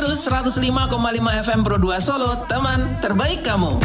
Pulus 105,5 FM Pro 2 Solo, teman terbaik kamu.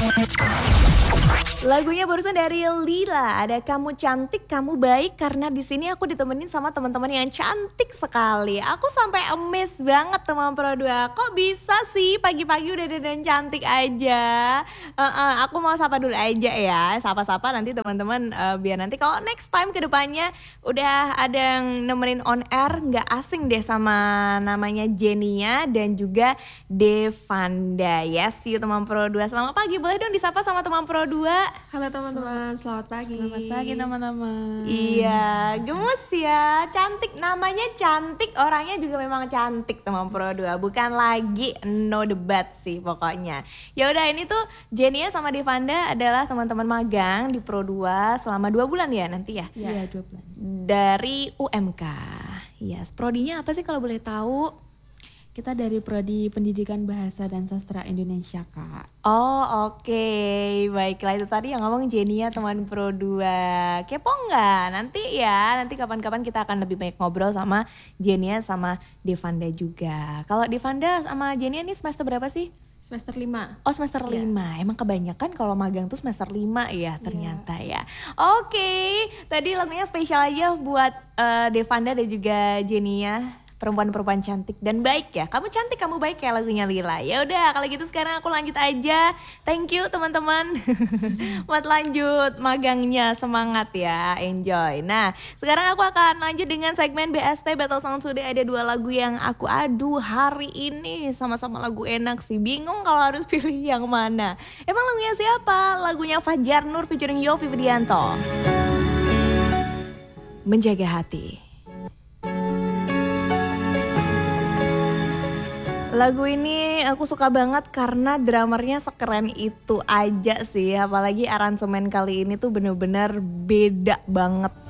Lagunya barusan dari Lila, ada Kamu Cantik, Kamu Baik, karena di sini aku ditemenin sama teman-teman yang cantik sekali. Aku sampai amazed banget teman Pro 2. Kok bisa sih pagi-pagi udah dandan cantik aja? Aku mau sapa dulu aja ya, sapa-sapa nanti teman-teman biar nanti kalau next time ke depannya udah ada yang nemenin on air, nggak asing deh sama namanya Jenia dan juga Devanda. Yes, see you teman Pro 2. Selamat pagi, boleh dong disapa sama teman Pro 2? Halo teman-teman, selamat pagi. Selamat pagi teman-teman. Iya, gemes ya, cantik, namanya cantik, orangnya juga memang cantik teman Pro 2, bukan lagi no debat sih pokoknya. Ya udah, ini tuh Jenia sama Devanda adalah teman-teman magang di Pro 2 selama 2 bulan ya nanti ya? Iya, 2 bulan. Dari UMK. Yes, prodinya apa sih kalau boleh tahu? Kita dari Prodi Pendidikan Bahasa dan Sastra Indonesia, Kak. Oh oke. Baiklah, itu tadi yang ngomong Jenia teman Pro 2. Kepo nggak? Nanti kapan-kapan kita akan lebih banyak ngobrol sama Jenia sama Devanda juga. Kalau Devanda sama Jenia nih semester berapa sih? Semester 5. Oh semester 5, emang kebanyakan kalau magang tuh semester 5 ya ternyata ya. Oke, tadi lagunya spesial aja buat Devanda dan juga Jenia. Perempuan-perempuan cantik dan baik ya. Kamu cantik, kamu baik kayak lagunya Lila. Ya udah, kalau gitu sekarang aku lanjut aja. Thank you teman-teman. Buat lanjut magangnya, semangat ya, enjoy. Nah, sekarang aku akan lanjut dengan segmen BST Battle Song Today. Ada 2 lagu yang aku adu hari ini. Sama-sama lagu enak sih. Bingung kalau harus pilih yang mana. Emang lagunya siapa? Lagunya Fajar Nur featuring Yovie Widianto. Menjaga Hati. Lagu ini aku suka banget karena dramernya sekeren itu aja sih. Apalagi aransemen kali ini tuh bener-bener beda banget